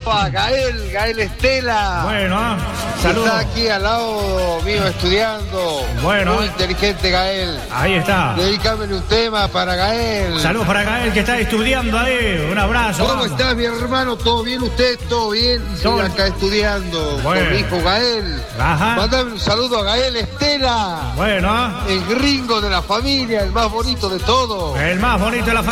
Opa, Gael Estela. Bueno, saludos. Está aquí al lado mío estudiando. Bueno. Muy inteligente, Gael. Ahí está. Dedícame un tema para Gael. Saludos para Gael que está estudiando ahí. Un abrazo. ¿Cómo vamos. estás, mi hermano? ¿Todo bien usted? ¿Todo bien? Todo. Estoy acá estudiando Bueno. con mi hijo Gael. Ajá. Mandame un saludo a Gael Estela. Bueno, El gringo de la familia, el más bonito de todos. el más bonito de la familia.